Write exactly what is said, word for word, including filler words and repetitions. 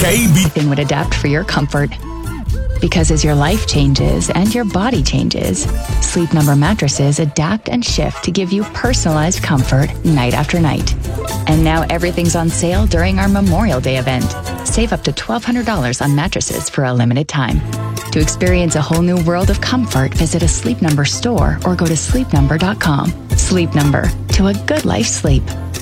K B Everything would adapt for your comfort. Because as your life changes and your body changes, Sleep Number mattresses adapt and shift to give you personalized comfort night after night. And now everything's on sale during our Memorial Day event. Save up to twelve hundred dollars on mattresses for a limited time. To experience a whole new world of comfort, visit a Sleep Number store or go to sleep number dot com. Sleep Number, to a good life sleep.